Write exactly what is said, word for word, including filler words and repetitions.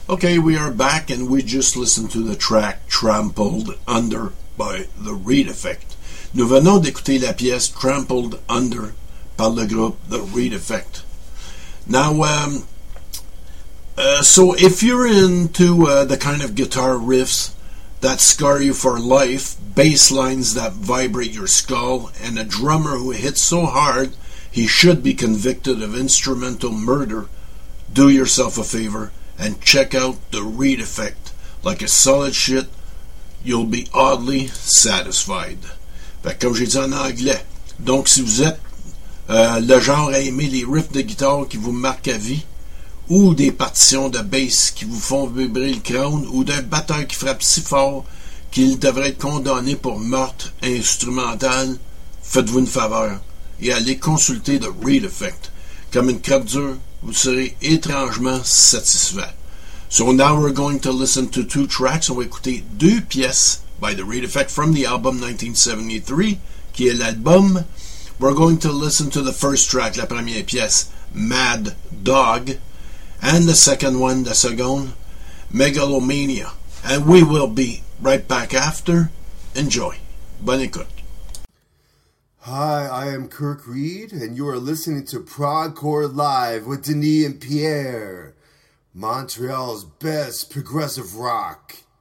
Okay, we are back and we just listened to the track Trampled Under by The Reed Effect. Nous venons d'écouter la pièce Trampled Under par le groupe The Reed Effect. Now, um, uh, so if you're into uh, the kind of guitar riffs that scar you for life, bass lines that vibrate your skull, and a drummer who hits so hard he should be convicted of instrumental murder, do yourself a favor and check out The Reed Effect. Like a solid shit, you'll be oddly satisfied. Fait que comme j'ai dit en anglais, donc si vous êtes euh, le genre à aimer les riffs de guitare qui vous marquent à vie, ou des partitions de bass qui vous font vibrer le crâne, ou d'un batteur qui frappe si fort qu'il devrait être condamné pour meurtre instrumental, faites-vous une faveur et allez consulter The Reed Effect. Comme une crêpe dure, vous serez étrangement satisfait. So now we're going to listen to two tracks. On va écouter deux pièces by The Reed Effect from the album nineteen seventy-three, qui est l'album. We're going to listen to the first track, la première pièce, Mad Dog, and the second one, la seconde, Megalomania. And we will be right back after. Enjoy. Bonne écoute. Hi, I am Kirk Reed, and you are listening to Progcore Live with Denis and Pierre, Montreal's best progressive rock.